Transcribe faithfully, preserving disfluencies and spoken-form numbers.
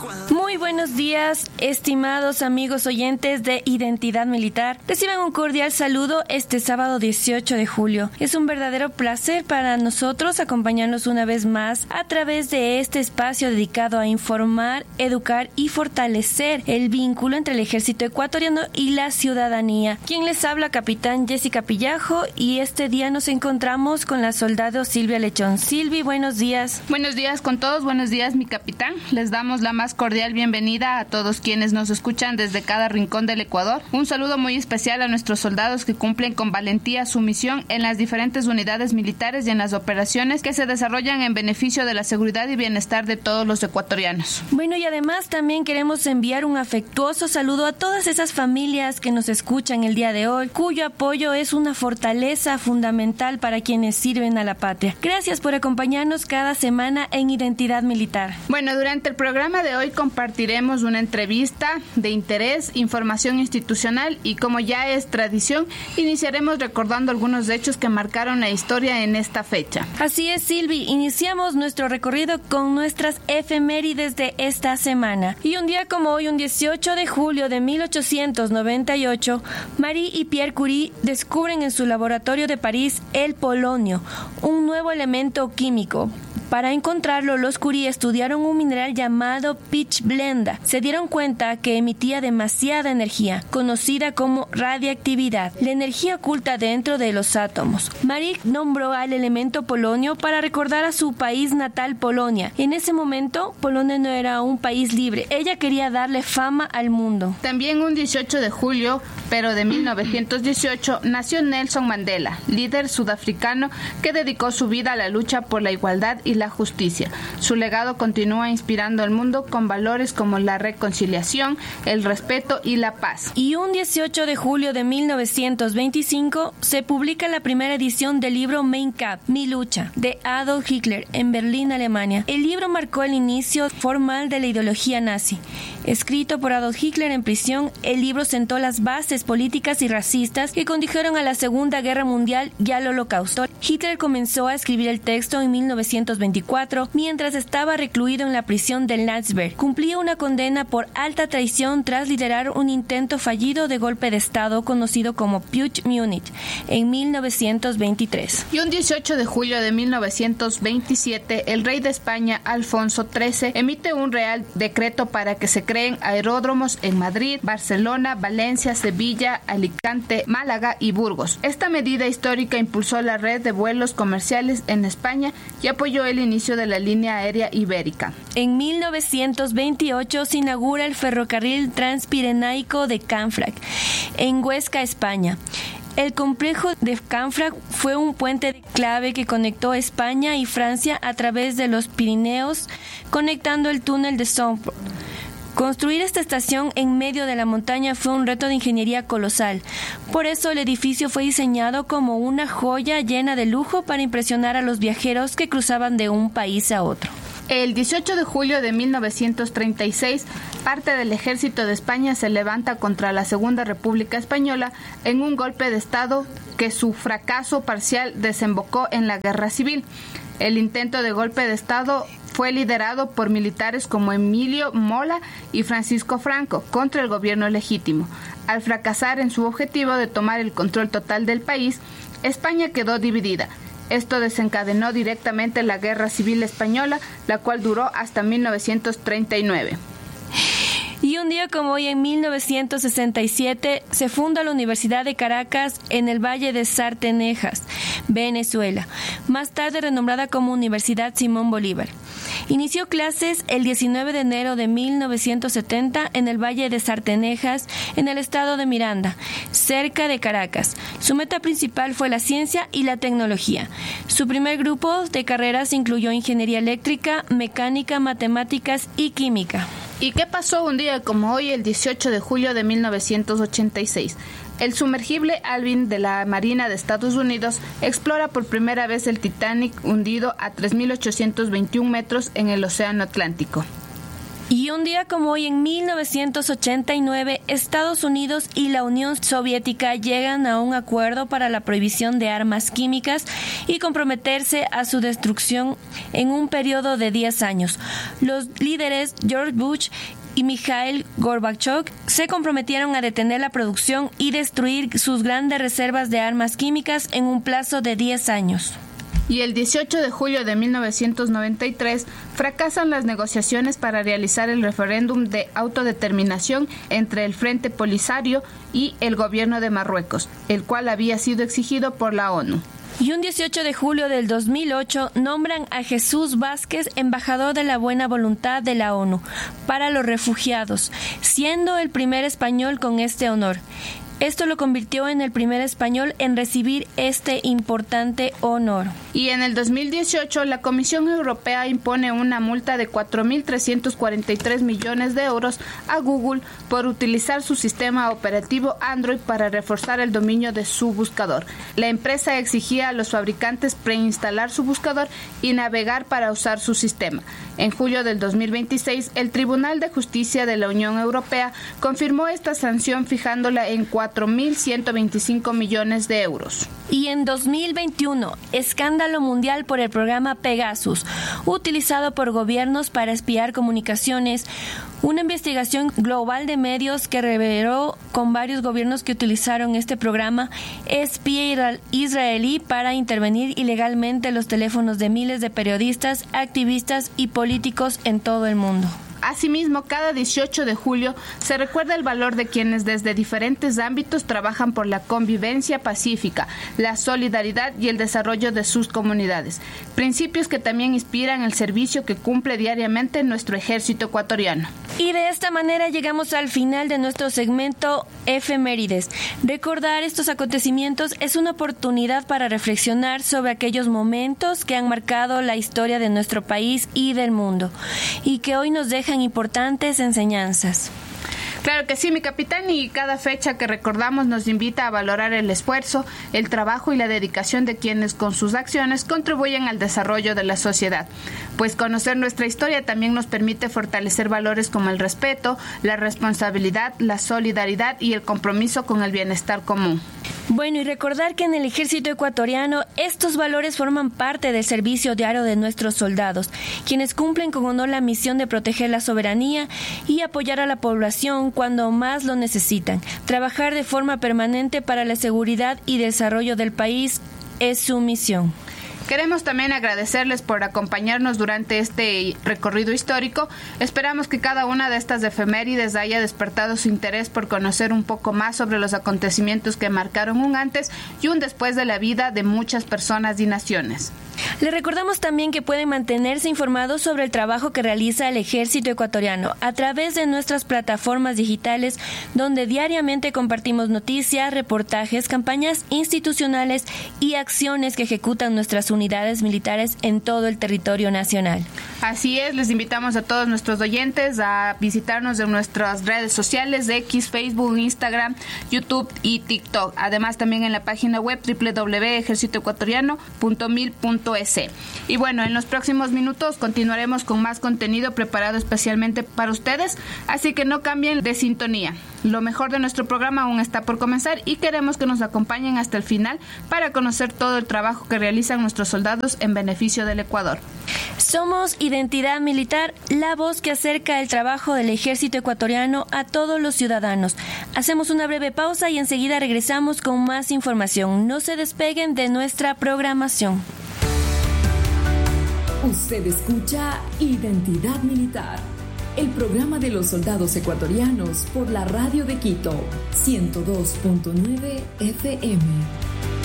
Muy buenos días, estimados amigos oyentes de Identidad Militar. Reciban un cordial saludo este sábado dieciocho de julio. Es un verdadero placer para nosotros acompañarnos una vez más a través de este espacio dedicado a informar, educar y fortalecer el vínculo entre el ejército ecuatoriano y la ciudadanía. Quien les habla, capitán Jessica Pillajo, y este día nos encontramos con la soldado Silvia Lechón. Silvi, buenos días. Buenos días con todos, buenos días mi capitán. Les damos la más cordial bienvenida a todos quienes nos escuchan desde cada rincón del Ecuador. Un saludo muy especial a nuestros soldados que cumplen con valentía su misión en las diferentes unidades militares y en las operaciones que se desarrollan en beneficio de la seguridad y bienestar de todos los ecuatorianos. Bueno, y además también queremos enviar un afectuoso saludo a todas esas familias que nos escuchan el día de hoy, cuyo apoyo es una fortaleza fundamental para quienes sirven a la patria. Gracias por acompañarnos cada semana en Identidad Militar. Bueno, durante el programa de hoy compartiremos una entrevista de interés, información institucional y, como ya es tradición, iniciaremos recordando algunos hechos que marcaron la historia en esta fecha. Así es, Silvi, iniciamos nuestro recorrido con nuestras efemérides de esta semana. Y un día como hoy, un dieciocho de julio de mil ochocientos noventa y ocho, Marie y Pierre Curie descubren en su laboratorio de París el polonio, un nuevo elemento químico. Para encontrarlo, los Curie estudiaron un mineral llamado pitchblenda. Se dieron cuenta que emitía demasiada energía, conocida como radiactividad, la energía oculta dentro de los átomos. Marie nombró al elemento polonio para recordar a su país natal, Polonia. En ese momento, Polonia no era un país libre. Ella quería darle fama al mundo. También un dieciocho de julio, pero de mil novecientos dieciocho, nació Nelson Mandela, líder sudafricano que dedicó su vida a la lucha por la igualdad y la la justicia. Su legado continúa inspirando al mundo con valores como la reconciliación, el respeto y la paz. Y un dieciocho de julio de mil novecientos veinticinco se publica la primera edición del libro Mein Kampf, Mi lucha, de Adolf Hitler en Berlín, Alemania. El libro marcó el inicio formal de la ideología nazi. Escrito por Adolf Hitler en prisión, el libro sentó las bases políticas y racistas que condujeron a la Segunda Guerra Mundial y al Holocausto. Hitler comenzó a escribir el texto en mil novecientos veinticuatro, mientras estaba recluido en la prisión de Landsberg. Cumplía una condena por alta traición tras liderar un intento fallido de golpe de Estado conocido como Putsch Múnich en mil novecientos veintitrés. Y un dieciocho de julio de mil novecientos veintisiete, el rey de España, Alfonso trece, emite un real decreto para que se creen aeródromos en Madrid, Barcelona, Valencia, Sevilla, Alicante, Málaga y Burgos. Esta medida histórica impulsó la red de vuelos comerciales en España y apoyó el inicio de la línea aérea ibérica. En mil novecientos veintiocho se inaugura el ferrocarril transpirenaico de Canfranc, en Huesca, España. El complejo de Canfranc fue un puente clave que conectó España y Francia a través de los Pirineos, conectando el túnel de Somport. Construir esta estación en medio de la montaña fue un reto de ingeniería colosal. Por eso el edificio fue diseñado como una joya llena de lujo para impresionar a los viajeros que cruzaban de un país a otro. El dieciocho de julio de mil novecientos treinta y seis, parte del ejército de España se levanta contra la Segunda República Española en un golpe de Estado que su fracaso parcial desembocó en la guerra civil. El intento de golpe de Estado fue liderado por militares como Emilio Mola y Francisco Franco contra el gobierno legítimo. Al fracasar en su objetivo de tomar el control total del país, España quedó dividida. Esto desencadenó directamente la Guerra Civil Española, la cual duró hasta mil novecientos treinta y nueve. Y un día como hoy, en mil novecientos sesenta y siete, se funda la Universidad de Caracas en el Valle de Sartenejas, Venezuela, más tarde renombrada como Universidad Simón Bolívar. Inició clases el diecinueve de enero de mil novecientos setenta en el Valle de Sartenejas, en el estado de Miranda, cerca de Caracas. Su meta principal fue la ciencia y la tecnología. Su primer grupo de carreras incluyó ingeniería eléctrica, mecánica, matemáticas y química. ¿Y qué pasó un día como hoy, el dieciocho de julio de mil novecientos ochenta y seis? El sumergible Alvin de la Marina de Estados Unidos explora por primera vez el Titanic hundido a tres mil ochocientos veintiún metros en el Océano Atlántico. Y un día como hoy, en mil novecientos ochenta y nueve, Estados Unidos y la Unión Soviética llegan a un acuerdo para la prohibición de armas químicas y comprometerse a su destrucción en un periodo de diez años. Los líderes George Bush y Mikhail Gorbachev se comprometieron a detener la producción y destruir sus grandes reservas de armas químicas en un plazo de diez años. Y el dieciocho de julio de mil novecientos noventa y tres fracasan las negociaciones para realizar el referéndum de autodeterminación entre el Frente Polisario y el gobierno de Marruecos, el cual había sido exigido por la ONU. Y un dieciocho de julio del dos mil ocho nombran a Jesús Vázquez embajador de la buena voluntad de la ONU para los refugiados, siendo el primer español con este honor. Esto lo convirtió en el primer español en recibir este importante honor. Y en el dos mil dieciocho, la Comisión Europea impone una multa de cuatro mil trescientos cuarenta y tres millones de euros a Google por utilizar su sistema operativo Android para reforzar el dominio de su buscador. La empresa exigía a los fabricantes preinstalar su buscador y navegar para usar su sistema. En julio del dos mil veintiséis, el Tribunal de Justicia de la Unión Europea confirmó esta sanción fijándola en cuatro mil ciento veinticinco millones de euros. Y en dos mil veintiuno, escándalo mundial por el programa Pegasus, utilizado por gobiernos para espiar comunicaciones. Una investigación global de medios que reveló con varios gobiernos que utilizaron este programa espía israelí para intervenir ilegalmente los teléfonos de miles de periodistas, activistas y políticos en todo el mundo. Asimismo, cada dieciocho de julio se recuerda el valor de quienes desde diferentes ámbitos trabajan por la convivencia pacífica, la solidaridad y el desarrollo de sus comunidades, principios que también inspiran el servicio que cumple diariamente nuestro ejército ecuatoriano. Y de esta manera llegamos al final de nuestro segmento Efemérides. Recordar estos acontecimientos es una oportunidad para reflexionar sobre aquellos momentos que han marcado la historia de nuestro país y del mundo, y que hoy nos dejan importantes enseñanzas. Claro que sí, mi capitán, y cada fecha que recordamos nos invita a valorar el esfuerzo, el trabajo y la dedicación de quienes con sus acciones contribuyen al desarrollo de la sociedad. Pues conocer nuestra historia también nos permite fortalecer valores como el respeto, la responsabilidad, la solidaridad y el compromiso con el bienestar común. Bueno, y recordar que en el ejército ecuatoriano estos valores forman parte del servicio diario de nuestros soldados, quienes cumplen con honor la misión de proteger la soberanía y apoyar a la población cuando más lo necesitan. Trabajar de forma permanente para la seguridad y desarrollo del país es su misión. Queremos también agradecerles por acompañarnos durante este recorrido histórico. Esperamos que cada una de estas efemérides haya despertado su interés por conocer un poco más sobre los acontecimientos que marcaron un antes y un después de la vida de muchas personas y naciones. Les recordamos también que pueden mantenerse informados sobre el trabajo que realiza el Ejército Ecuatoriano a través de nuestras plataformas digitales, donde diariamente compartimos noticias, reportajes, campañas institucionales y acciones que ejecutan nuestras unidades militares en todo el territorio nacional. Así es, les invitamos a todos nuestros oyentes a visitarnos en nuestras redes sociales de X, Facebook, Instagram, YouTube y TikTok. Además, también en la página web doble u doble u doble u punto ejército ecuatoriano punto mil punto es. Y bueno, en los próximos minutos continuaremos con más contenido preparado especialmente para ustedes, así que no cambien de sintonía. Lo mejor de nuestro programa aún está por comenzar y queremos que nos acompañen hasta el final para conocer todo el trabajo que realizan nuestros soldados en beneficio del Ecuador. Somos Identidad Militar, la voz que acerca el trabajo del Ejército Ecuatoriano a todos los ciudadanos. Hacemos una breve pausa y enseguida regresamos con más información. No se despeguen de nuestra programación. Usted escucha Identidad Militar, el programa de los soldados ecuatorianos por la radio de Quito, ciento dos punto nueve F M.